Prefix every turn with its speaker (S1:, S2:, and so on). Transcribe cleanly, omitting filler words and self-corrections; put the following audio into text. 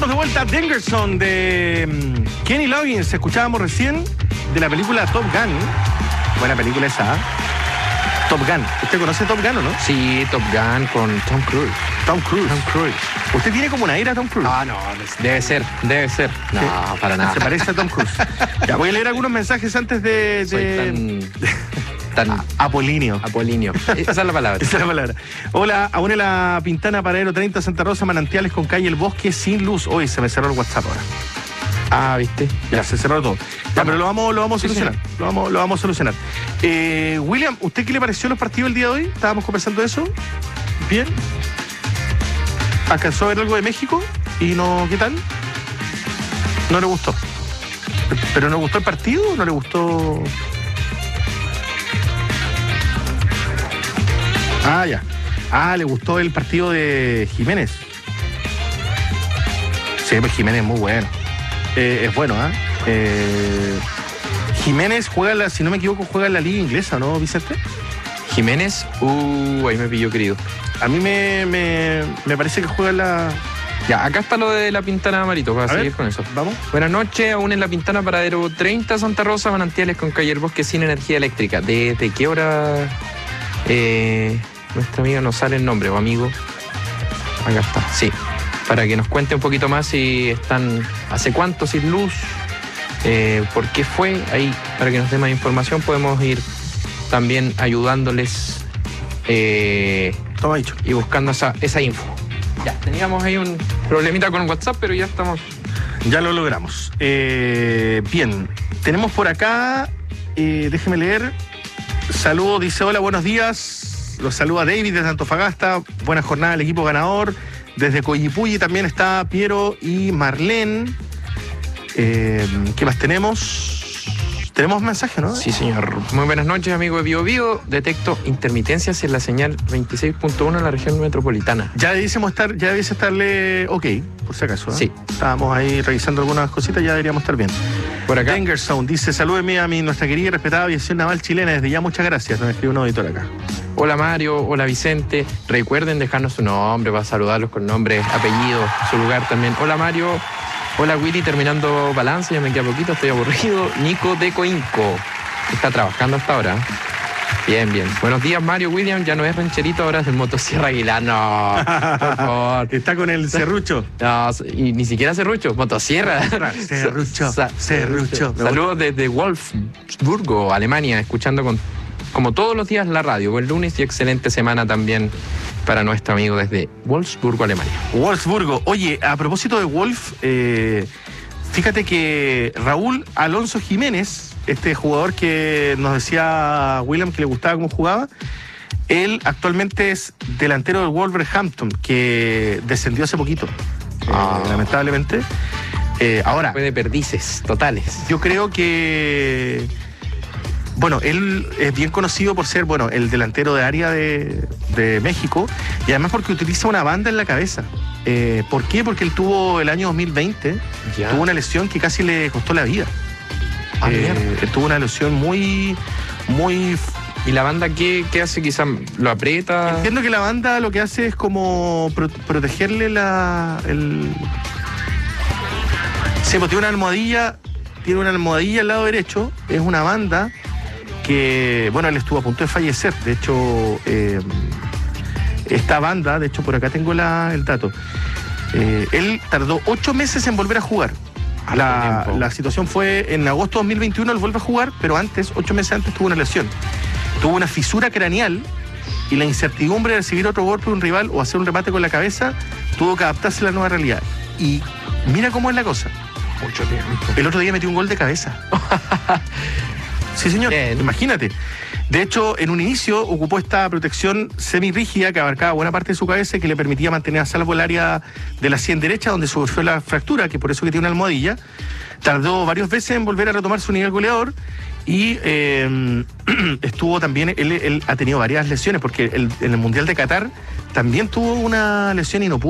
S1: Estamos de vuelta. Dengerson de Kenny Loggins. Escuchábamos recién de la película Top Gun. Buena película esa, ¿eh? Top Gun. ¿Usted conoce Top Gun o no?
S2: Sí, Top Gun con Tom Cruise.
S1: Tom Cruise. ¿Usted tiene como una ira a Tom Cruise?
S2: Ah, no, debe ser. No, para nada.
S1: Se parece a Tom Cruise. Ya, voy a leer algunos mensajes antes de...
S2: Soy tan
S1: apolíneo.
S2: Esa es la palabra.
S1: Esa es la palabra. Hola, aún en la Pintana, Paradero 30, Santa Rosa, Manantiales con calle El Bosque sin luz. Hoy se me cerró el WhatsApp ahora.
S2: Ah, ¿viste?
S1: Ya, se cerró todo. Ya, pero lo vamos a solucionar.
S2: Sí.
S1: Lo vamos a solucionar. William, ¿usted qué le pareció los partidos el día de hoy? Estábamos conversando de eso. Bien. ¿Alcanzó a ver algo de México? ¿Y no qué tal? No le gustó. ¿Pero no le gustó el partido o no le gustó...? Ah, ya. Ah, le gustó el partido de Jiménez. Sí, pues Jiménez es muy bueno. Es bueno, Jiménez juega, si no me equivoco, juega en la liga inglesa, ¿no, Vicente?
S2: Jiménez, ahí me pilló, querido.
S1: A mí me parece que juega en la...
S2: Ya, acá está lo de la Pintana, Marito, para seguir
S1: ver,
S2: con eso.
S1: Vamos.
S2: Buenas noches, aún en la Pintana, Paradero 30, Santa Rosa, Manantiales con calle El Bosque sin energía eléctrica. ¿Desde qué hora nuestra amiga nos sale el nombre o amigo? Acá está, sí. Para que nos cuente un poquito más si están, hace cuánto sin luz, por qué fue, ahí para que nos dé más información podemos ir también ayudándoles
S1: Todo dicho.
S2: y buscando esa info. Ya, teníamos ahí un problemita con WhatsApp, pero ya estamos.
S1: Ya lo logramos. Bien, tenemos por acá, déjeme leer. Saludos, dice hola, buenos días. Los saluda David desde Antofagasta. Buena jornada del equipo ganador. Desde Coyipulli también está Piero y Marlene. ¿Qué más tenemos? Tenemos mensaje, ¿no?
S2: Sí, señor. Muy buenas noches, amigo de Bio Bio. Detecto intermitencias en la señal 26.1 en la región metropolitana.
S1: Ya debiese estarle ok, por si acaso, ¿eh?
S2: Sí.
S1: Estábamos ahí revisando algunas cositas, ya deberíamos estar bien.
S2: Por acá.
S1: Dengerson dice, salúdeme a nuestra querida y respetada aviación naval chilena. Desde ya, muchas gracias. Nos escribe un auditor acá.
S2: Hola Mario, hola Vicente. Recuerden dejarnos su nombre para saludarlos con nombre, apellido, su lugar también. Hola Mario. Hola Willy, terminando balance, ya me queda poquito, estoy aburrido. Nico de Coinco, está trabajando hasta ahora. Bien. Buenos días Mario, William, ya no es rancherito, ahora es el motosierra Aguilar. No, por favor.
S1: Está con el serrucho.
S2: No, y ni siquiera serrucho, motosierra.
S1: Serrucho.
S2: Saludos desde Wolfsburgo, Alemania, escuchando como todos los días la radio. Buen lunes y excelente semana también para nuestro amigo desde Wolfsburgo, Alemania.
S1: Wolfsburgo. Oye, a propósito de Wolf, fíjate que Raúl Alonso Jiménez, este jugador que nos decía William que le gustaba cómo jugaba, él actualmente es delantero del Wolverhampton, que descendió hace poquito, lamentablemente. Ahora,
S2: Fue de perdices totales.
S1: yo creo que... Bueno, él es bien conocido por ser, el delantero de área de México, y además porque utiliza una banda en la cabeza. ¿Por qué? Porque él tuvo el año 2020, tuvo una lesión que casi le costó la vida. Él tuvo una lesión muy...
S2: ¿Y la banda qué hace? Quizás lo aprieta.
S1: Entiendo que la banda lo que hace es como protegerle Sí, pues tiene una almohadilla al lado derecho, es una banda que, él estuvo a punto de fallecer. De hecho, esta banda, de hecho por acá tengo el dato, él tardó 8 meses en volver a jugar. La situación fue en agosto de 2021, él vuelve a jugar, pero 8 meses antes tuvo una lesión. Tuvo una fisura craneal y la incertidumbre de recibir otro golpe de un rival o hacer un remate con la cabeza, tuvo que adaptarse a la nueva realidad. Y mira cómo es la cosa.
S2: Mucho tiempo.
S1: El otro día metió un gol de cabeza. Sí, señor.
S2: Bien.
S1: Imagínate. De hecho, en un inicio ocupó esta protección semirrígida que abarcaba buena parte de su cabeza y que le permitía mantener a salvo el área de la sien derecha, donde sufrió la fractura, que por eso que tiene una almohadilla. Tardó varias veces en volver a retomar su nivel goleador y estuvo también, él ha tenido varias lesiones, porque en el Mundial de Qatar también tuvo una lesión y no pudo